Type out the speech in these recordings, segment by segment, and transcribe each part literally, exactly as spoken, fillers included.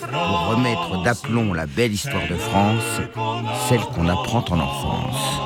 pour remettre d'aplomb la belle histoire de France, celle qu'on apprend en enfance.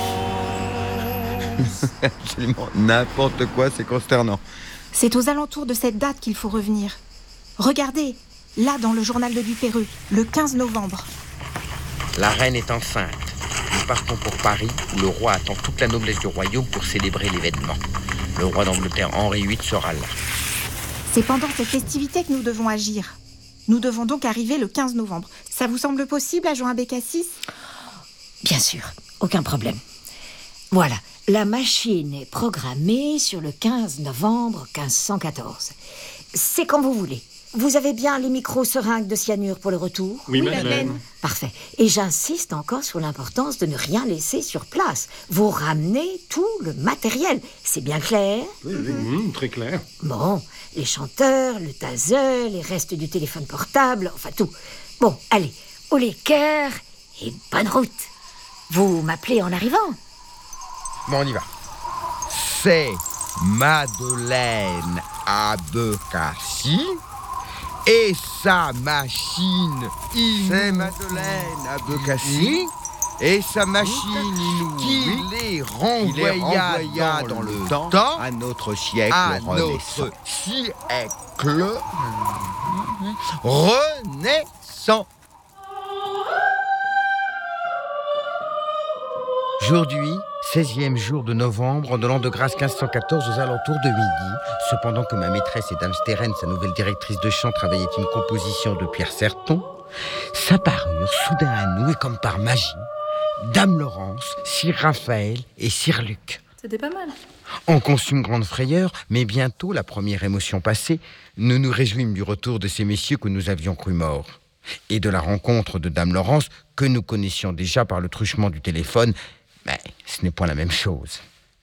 Absolument n'importe quoi, c'est consternant. C'est aux alentours de cette date qu'il faut revenir. Regardez, là dans le journal de Duperreux, le quinze novembre. La reine est enceinte. Nous partons pour Paris, où le roi attend toute la noblesse du royaume pour célébrer l'événement. Le roi d'Angleterre Henri huit sera là. C'est pendant cette festivité que nous devons agir. Nous devons donc arriver le quinze novembre. Ça vous semble possible, adjoint Bécassis ? Bien sûr, aucun problème. Voilà, la machine est programmée sur le quinze novembre quinze cent quatorze. C'est quand vous voulez. Vous avez bien les micro-seringues de cyanure pour le retour ? Oui, madame. Parfait. Et j'insiste encore sur l'importance de ne rien laisser sur place. Vous ramenez tout le matériel. C'est bien clair ? Oui, oui, mmh, très clair. Bon, les chanteurs, le taser, les restes du téléphone portable, enfin tout. Bon, allez, haut les cœurs et bonne route. Vous m'appelez en arrivant ? Bon, on y va. C'est Madeleine Abekassis et sa machine inouïe. C'est Madeleine Abekassis et sa machine inouïe qui les renvoya, les renvoya dans, dans le temps, temps à notre siècle à renaissant. Notre siècle renaissant. Aujourd'hui, seizième jour de novembre, de l'an de grâce quinze cent quatorze, aux alentours de midi, cependant que ma maîtresse et Dame Steren, sa nouvelle directrice de chant, travaillaient une composition de Pierre Certon, s'apparurent soudain à nous, et comme par magie, Dame Laurence, Sir Raphaël et Sir Luc. C'était pas mal. On conçut une grande frayeur, mais bientôt, la première émotion passée, nous nous réjouîmes du retour de ces messieurs que nous avions cru morts, et de la rencontre de Dame Laurence, que nous connaissions déjà par le truchement du téléphone. Mais ce n'est point la même chose.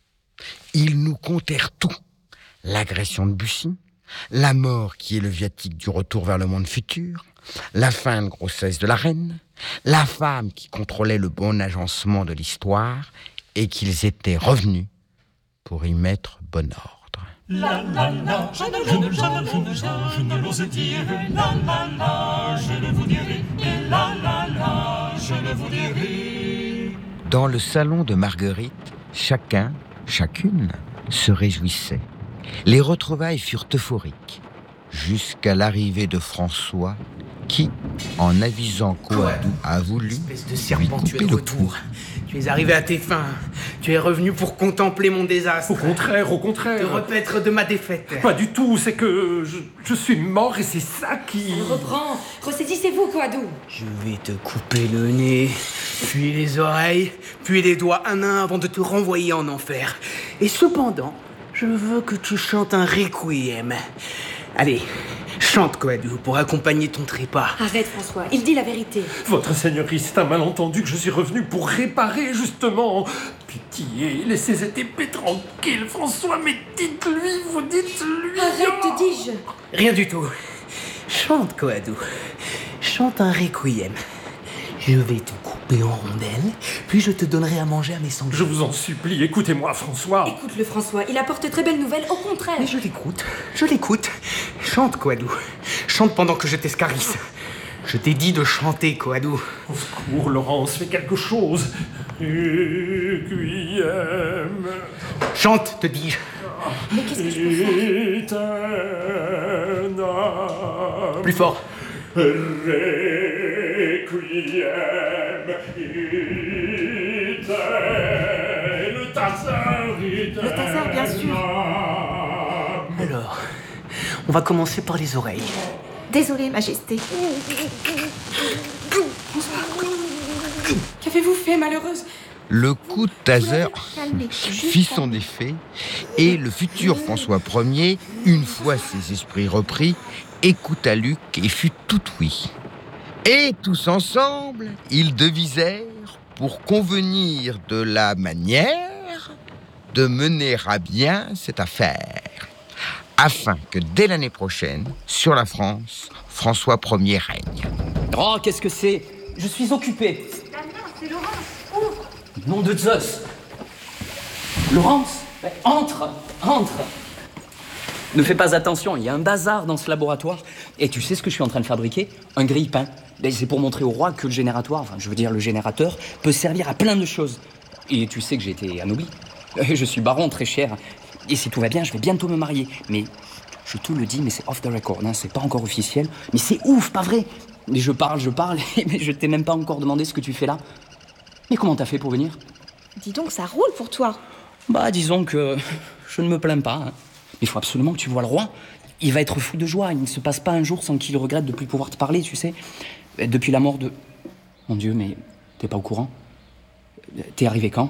Ils nous contèrent tout. L'agression de Bussy, la mort qui est le viatique du retour vers le monde futur, la fin de grossesse de la reine, la femme qui contrôlait le bon agencement de l'histoire et qu'ils étaient revenus pour y mettre bon ordre. La la la, je ne, je ne, je ne, je ne, je ne l'ose dire. La la la, je ne vous dirai. Et la la la, je ne vous dirai. Dans le salon de Marguerite, chacun, chacune, se réjouissait. Les retrouvailles furent euphoriques, jusqu'à l'arrivée de François, qui, en avisant Coadou, a voulu espèce de serpent, lui tu es couper de le retour. cou. Tu es arrivé à tes fins. Tu es revenu pour contempler mon désastre. Au contraire, au contraire. Te repaître de ma défaite. Pas du tout, c'est que je, je suis mort et c'est ça qui... Elle reprend. Ressaisissez-vous, Coadou. Je vais te couper le nez, puis les oreilles, puis les doigts un à un avant de te renvoyer en enfer. Et cependant, je veux que tu chantes un requiem. Allez, chante, Coadou, pour accompagner ton trépas. Arrête, François. Il dit la vérité. Votre seigneurie, c'est un malentendu que je suis revenu pour réparer, justement. Pitié, laissez cette épée tranquille, François, mais dites-lui, vous dites-lui... Arrête, te dis-je. Rien du tout. Chante, Coadou. Chante un requiem. Je vais te couper en rondelles, puis je te donnerai à manger à mes sangliers. Je vous en supplie, écoutez-moi, François. Écoute-le, François. Il apporte très belles nouvelles, au contraire. Mais je l'écoute, je l'écoute. Chante, Coadou. Chante pendant que je t'escarisse. Je t'ai dit de chanter, Coadou. Au secours, Laurence, fais quelque chose. Requiem. Chante, te dis-je. Mais qu'est-ce que je peux faire ? Éternam. Plus fort. Requiem. Le tasseur. Le tasseur, bien sûr. Alors, on va commencer par les oreilles. Désolée, Majesté. Qu'avez-vous fait, malheureuse ? Le coup de taser Calmez, fit juste son effet, et le futur François Ier, une fois ses esprits repris, écouta Luc et fut tout ouïe. Et tous ensemble, ils devisèrent, pour convenir de la manière, de mener à bien cette affaire, afin que dès l'année prochaine, sur la France, François Ier règne. Oh, qu'est-ce que c'est ? Je suis occupé. C'est Laurence. Ouvre. Nom de Zeus. Laurence, entre, entre. Ne fais pas attention, il y a un bazar dans ce laboratoire. Et tu sais ce que je suis en train de fabriquer? Un grille-pain. Et c'est pour montrer au roi que le génératoire, enfin je veux dire le générateur, peut servir à plein de choses. Et tu sais que j'ai été anobli. Je suis baron très cher. Et si tout va bien, je vais bientôt me marier. Mais je te le dis, mais c'est off the record, hein, c'est pas encore officiel. Mais c'est ouf, pas vrai? Mais je parle, je parle, mais je t'ai même pas encore demandé ce que tu fais là. Mais comment t'as fait pour venir? Dis donc, ça roule pour toi. Bah, disons que je ne me plains pas. Hein. Il faut absolument que tu vois le roi. Il va être fou de joie. Il ne se passe pas un jour sans qu'il regrette de plus pouvoir te parler, tu sais. Depuis la mort de... Mon Dieu, mais t'es pas au courant? T'es arrivé quand?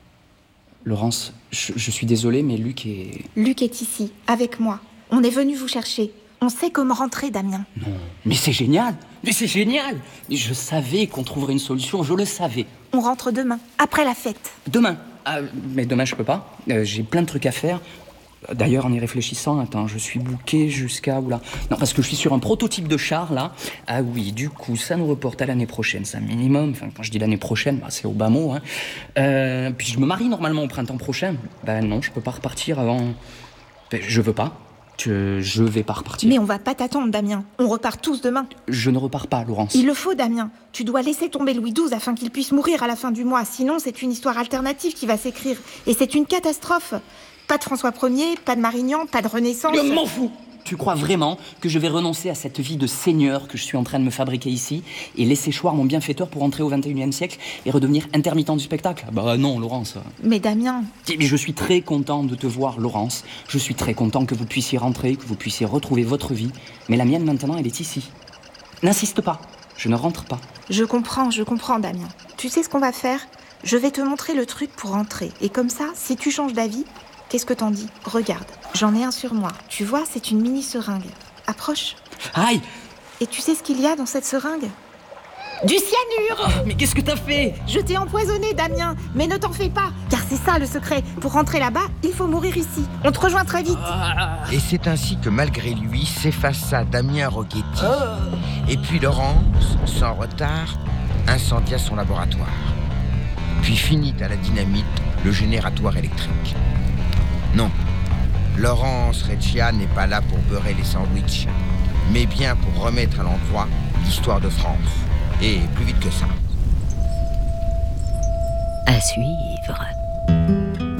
Laurence, je, je suis désolé, mais Luc est... Luc est ici, avec moi. On est venu vous chercher. On sait comment rentrer, Damien. Non, mais c'est génial. Mais c'est génial. Je savais qu'on trouverait une solution, je le savais. On rentre demain, après la fête. Demain? Ah, mais demain, je peux pas. Euh, j'ai plein de trucs à faire. D'ailleurs, en y réfléchissant, attends, je suis booké jusqu'à... Oula. Non, parce que je suis sur un prototype de char, là. Ah oui, du coup, ça nous reporte à l'année prochaine. C'est un minimum. Enfin, quand je dis l'année prochaine, bah, c'est au bas mot. Hein. Euh, puis je me marie normalement au printemps prochain. Ben non, je peux pas repartir avant... Ben, je veux pas. Je, je vais pas repartir. Mais on va pas t'attendre, Damien. On repart tous demain. Je ne repars pas, Laurence. Il le faut, Damien. Tu dois laisser tomber Louis douze afin qu'il puisse mourir à la fin du mois. Sinon, c'est une histoire alternative qui va s'écrire. Et c'est une catastrophe. Pas de François Ier, pas de Marignan, pas de Renaissance... Je m'en fous. Tu crois vraiment que je vais renoncer à cette vie de seigneur que je suis en train de me fabriquer ici et laisser choir mon bienfaiteur pour entrer au vingt et unième siècle et redevenir intermittent du spectacle? Bah non, Laurence. Mais Damien... Mais je suis très content de te voir, Laurence. Je suis très content que vous puissiez rentrer, que vous puissiez retrouver votre vie. Mais la mienne, maintenant, elle est ici. N'insiste pas. Je ne rentre pas. Je comprends, je comprends, Damien. Tu sais ce qu'on va faire? Je vais te montrer le truc pour rentrer. Et comme ça, si tu changes d'avis... Qu'est-ce que t'en dis? Regarde, j'en ai un sur moi. Tu vois, c'est une mini-seringue. Approche. Aïe! Et tu sais ce qu'il y a dans cette seringue? Du cyanure! Oh, mais qu'est-ce que t'as fait? Je t'ai empoisonné, Damien. Mais ne t'en fais pas, car c'est ça le secret. Pour rentrer là-bas, il faut mourir ici. On te rejoint très vite. Et c'est ainsi que malgré lui s'effaça Damien Roghetti. Et puis Laurence, sans retard, incendia son laboratoire. Puis finit à la dynamite le génératoire électrique. Non, Laurence Reccia n'est pas là pour beurrer les sandwichs, mais bien pour remettre à l'endroit l'histoire de France. Et plus vite que ça. À suivre.